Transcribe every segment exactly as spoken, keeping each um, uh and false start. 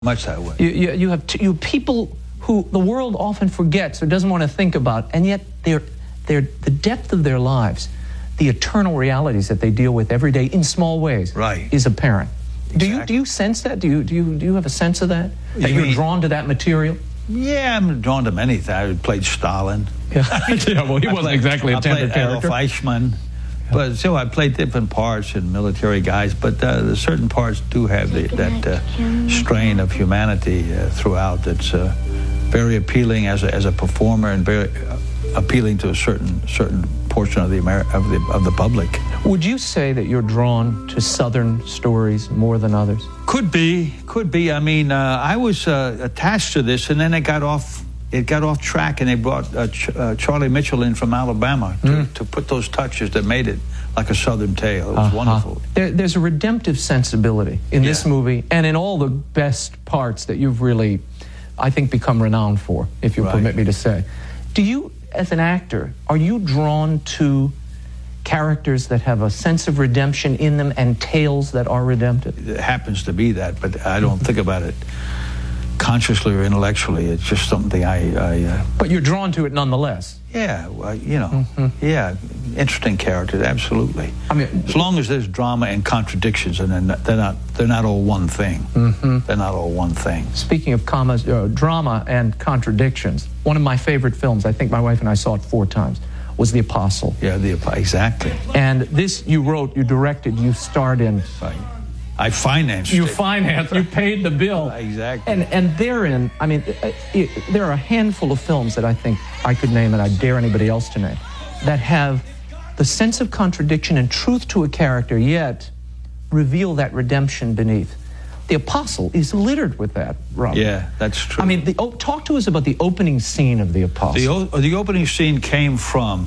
Much that way. You, you, you have t you people who the world often forgets or doesn't want to think about, and yet they're, they're, the depth of their lives, the eternal realities that they deal with every day in small ways, right, is apparent. Exactly. Do you do you sense that? Do you do you do you have a sense of that? That you you're mean, drawn to that material? Yeah, I'm drawn to many things. I played Stalin. Yeah, yeah well, he wasn't played, exactly a tender I played character. Adolf Eichmann. But so I played different parts in military guys, but uh, certain parts do have the, that uh, strain of humanity uh, throughout. That's uh, very appealing as a, as a performer, and very uh, appealing to a certain certain portion of the Ameri of the of the public. Would you say that you're drawn to Southern stories more than others? Could be, could be. I mean, uh, I was uh, attached to this, and then it got off. It got off track, and they brought uh, Ch uh, Charlie Mitchell in from Alabama to, mm. to put those touches that made it like a Southern tale. It was uh-huh. wonderful. There, there's a redemptive sensibility in yeah. this movie, and in all the best parts that you've really, I think, become renowned for, if you right. permit me to say. Do you, as an actor, are you drawn to characters that have a sense of redemption in them and tales that are redemptive? It happens to be that, but I don't think about it consciously or intellectually. It's just something I... I uh, but you're drawn to it nonetheless. Yeah, well, you know, mm-hmm. yeah, interesting characters, absolutely. I mean, as long as there's drama and contradictions, and they're not, they're not, they're not all one thing. Mm-hmm. They're not all one thing. Speaking of commas, uh, drama and contradictions, one of my favorite films, I think my wife and I saw it four times, was The Apostle. Yeah, the exactly. And this you wrote, you directed, you starred in. Right. I financed you it. You financed, you paid the bill. Exactly. And, and therein, I mean, it, it, there are a handful of films that I think I could name, and I dare anybody else to name, that have the sense of contradiction and truth to a character, yet reveal that redemption beneath. The Apostle is littered with that, Rob. Yeah, that's true. I mean, the, oh, talk to us about the opening scene of The Apostle. The, the opening scene came from,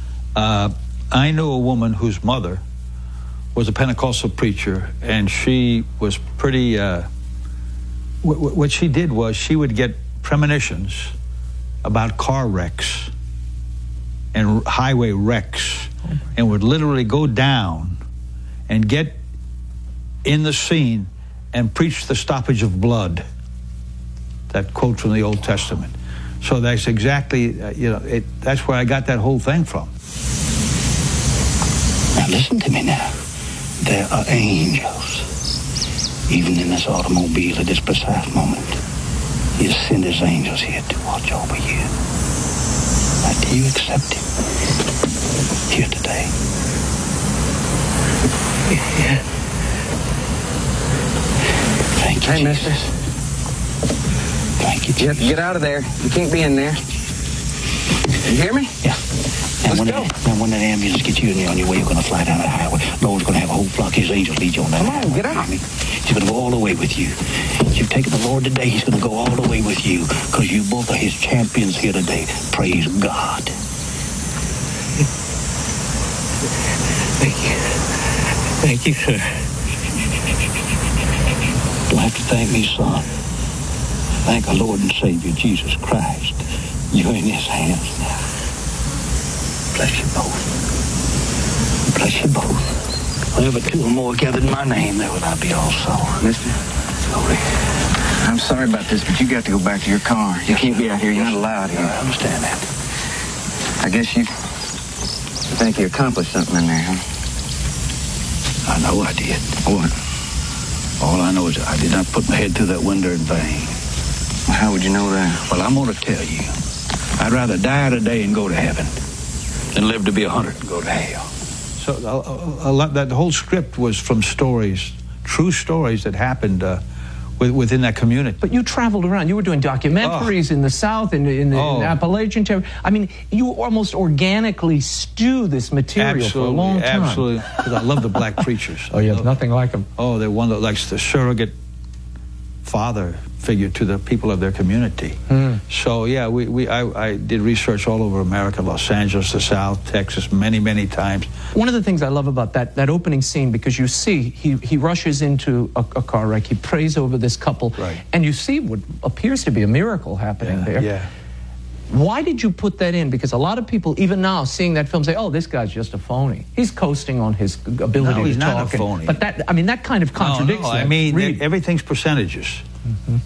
uh, I knew a woman whose mother was a Pentecostal preacher, and she was pretty, uh, w what she did was she would get premonitions about car wrecks and highway wrecks, oh and would literally go down and get in the scene and preach the stoppage of blood. That quote from the Old Testament. So that's exactly, uh, you know, it, that's where I got that whole thing from. Now listen to me now. There are angels, even in this automobile at this precise moment. He has sent his angels here to watch over you. Now, do you accept him here today? Yeah. Thank you, Hey, Jesus. mister. Thank you, Jesus. You have to get out of there. You can't be in there. You hear me? Yeah. Now Let's when, go. That, now when that ambulance gets you on your way, you're going to fly down the highway. Lord's going to have a whole flock of his angels lead you on that Come on, highway. get out. He's going to go all the way with you. You've taken the Lord today, he's going to go all the way with you, because you both are his champions here today. Praise God. Thank you. Thank you, sir. Don't have to thank me, son. Thank our Lord and Savior, Jesus Christ. You're in his hands now. Bless you both. Bless you both. Whenever two or more gathered in my name, there will I be also. Mister, Glory. I'm sorry about this, but you got to go back to your car. You Yes, can't sir. be out here. You're not allowed here. I understand that. I guess you think you accomplished something in there, huh? I know I did. What? All I know is I did not put my head through that window in vain. Well, how would you know that? Well, I'm going to tell you. I'd rather die today and go to heaven than live to be a hundred and go to hell. So a, a, a lot, that whole script was from stories, true stories that happened uh, with, within that community. But you traveled around. You were doing documentaries oh. in the South, in, in the oh. in Appalachian territory. I mean, you almost organically stew this material absolutely, for a long time. Absolutely, because I love the black preachers. Oh, yeah, nothing like them. Oh, they're one of like the surrogate father figure to the people of their community. Mm. So yeah, we, we I, I did research all over America, Los Angeles, the South, Texas, many, many times. One of the things I love about that that opening scene, because you see he, he rushes into a, a car wreck, he prays over this couple, right. and you see what appears to be a miracle happening yeah, there. Yeah. Why did you put that in? Because a lot of people, even now, seeing that film, say, "Oh, this guy's just a phony. He's coasting on his ability no, he's to not talk." a phony. And, but that, I mean, that kind of contradicts. No, no, I that. mean, Read. everything's percentages. Mm-hmm.